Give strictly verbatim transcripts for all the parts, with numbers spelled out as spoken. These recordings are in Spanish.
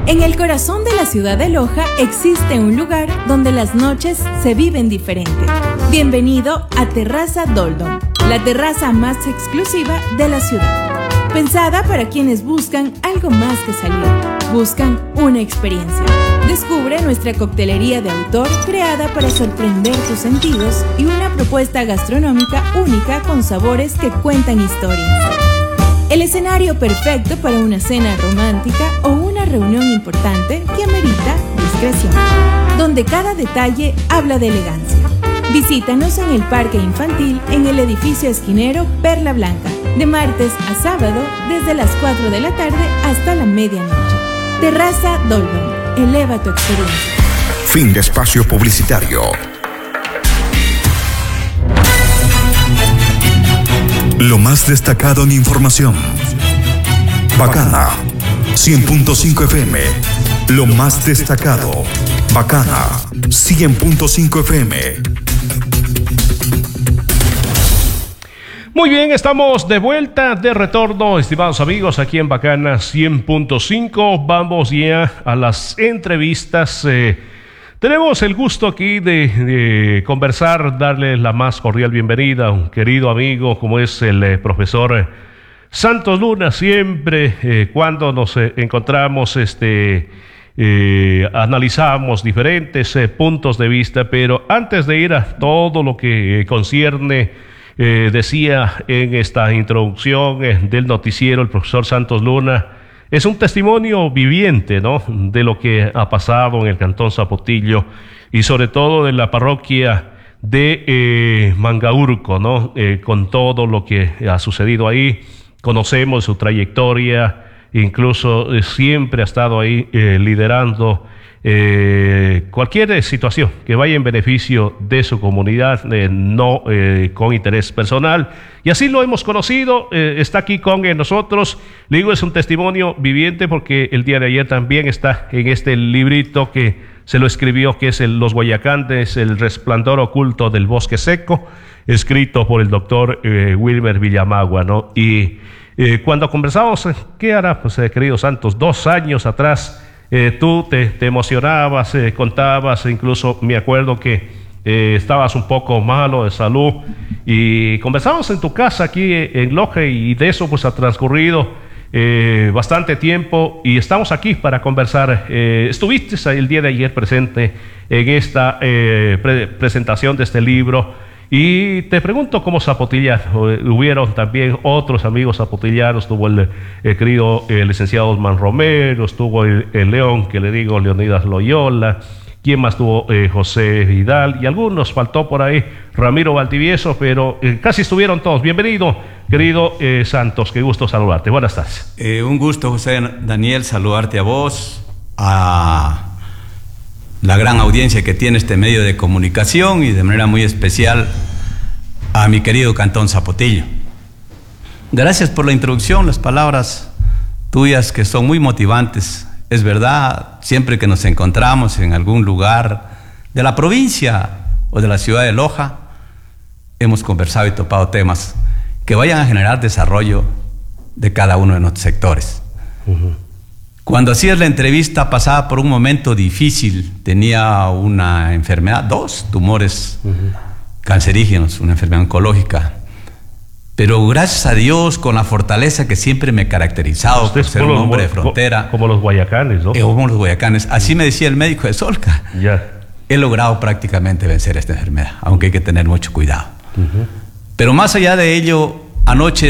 En el corazón de la ciudad de Loja existe un lugar donde las noches se viven diferente. Bienvenido a Terraza Doldom, la terraza más exclusiva de la ciudad. Pensada para quienes buscan algo más que salir, buscan una experiencia. Descubre nuestra coctelería de autor creada para sorprender tus sentidos y una propuesta gastronómica única con sabores que cuentan historias. El escenario perfecto para una cena romántica o una reunión importante que amerita discreción, donde cada detalle habla de elegancia. Visítanos en el Parque Infantil en el edificio esquinero Perla Blanca, de martes a sábado desde las cuatro de la tarde hasta la medianoche. Terraza Doldom, eleva tu experiencia. Fin de espacio publicitario. Lo más destacado en información. Bacana, cien punto cinco F M. Lo más destacado. Bacana, cien punto cinco F M. Muy bien, estamos de vuelta, de retorno, estimados amigos, aquí en Bacana cien punto cinco. Vamos ya a las entrevistas. Eh, tenemos el gusto aquí de, de conversar, darle la más cordial bienvenida a un querido amigo como es el eh, profesor Santos Luna. Siempre eh, cuando nos eh, encontramos, este, eh, analizamos diferentes eh, puntos de vista, pero antes de ir a todo lo que eh, concierne, Eh, decía en esta introducción eh, del noticiero el profesor Santos Luna, es un testimonio viviente, ¿no?, de lo que ha pasado en el Cantón Zapotillo y sobre todo de la parroquia de eh, Mangaurco, ¿no?, eh, con todo lo que ha sucedido ahí. Conocemos su trayectoria, incluso eh, siempre ha estado ahí eh, liderando Eh, cualquier situación que vaya en beneficio de su comunidad, eh, no eh, con interés personal, y así lo hemos conocido. Eh, está aquí con eh, nosotros. Le digo, es un testimonio viviente porque el día de ayer también está en este librito que se lo escribió, que es el, Los Guayacanes, el resplandor oculto del bosque seco, escrito por el doctor eh, Wilmer Villamagua, ¿no? Y eh, cuando conversamos, ¿qué hará, pues, eh, querido Santos? Dos años atrás, Eh, tú te, te emocionabas, eh, contabas, incluso me acuerdo que eh, estabas un poco malo de salud y conversamos en tu casa aquí en Loja, y de eso pues ha transcurrido eh, bastante tiempo y estamos aquí para conversar. Eh, estuviste el día de ayer presente en esta eh, pre presentación de este libro. Y te pregunto, como zapotillano, hubieron también otros amigos zapotillanos, estuvo el, el querido el licenciado Osman Romero, estuvo el, el León, que le digo, Leonidas Loyola, ¿quién más tuvo? Eh, José Vidal, y algunos, faltó por ahí Ramiro Valdivieso, pero eh, casi estuvieron todos. Bienvenido, querido eh, Santos, qué gusto saludarte. Buenas tardes. Eh, un gusto, José Daniel, saludarte a vos, a la gran audiencia que tiene este medio de comunicación y de manera muy especial a mi querido Cantón Zapotillo. Gracias por la introducción, las palabras tuyas que son muy motivantes. Es verdad, siempre que nos encontramos en algún lugar de la provincia o de la ciudad de Loja, hemos conversado y topado temas que vayan a generar desarrollo de cada uno de nuestros sectores. Uh-huh. Cuando hacías la entrevista pasaba por un momento difícil, tenía una enfermedad, dos tumores uh-huh. cancerígenos, una enfermedad oncológica, pero gracias a Dios, con la fortaleza que siempre me he caracterizado por ser un hombre de frontera. Como los guayacanes, ¿no? Eh, como los guayacanes, así me decía el médico de Solca. Ya. He logrado prácticamente vencer esta enfermedad, aunque hay que tener mucho cuidado. Uh-huh. Pero más allá de ello, anoche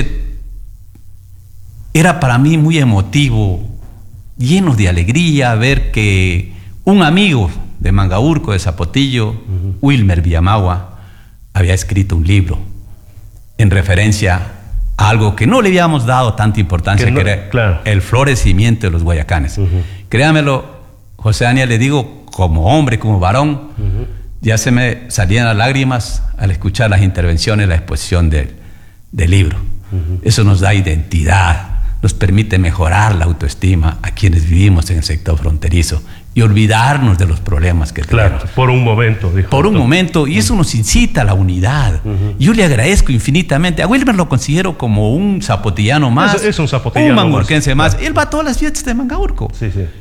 era para mí muy emotivo, lleno de alegría, ver que un amigo de Mangaurco, de Zapotillo, uh-huh. Wilmer Villamagua, había escrito un libro en referencia a algo que no le habíamos dado tanta importancia, que, no, que era claro. el florecimiento de los guayacanes. Uh-huh. Créamelo, José Daniel, le digo, como hombre, como varón, uh-huh. ya se me salían las lágrimas al escuchar las intervenciones, la exposición de, del libro. Uh-huh. Eso nos da identidad, nos permite mejorar la autoestima a quienes vivimos en el sector fronterizo y olvidarnos de los problemas que claro, tenemos. Por un momento. Dijo por un todo. momento, y eso nos incita a la unidad. Uh-huh. Yo le agradezco infinitamente. A Wilmer lo considero como un zapotillano más. Es, es un zapotillano un mangaurquense más. más. Claro. Él va a todas las fiestas de Mangaurco. Sí, sí.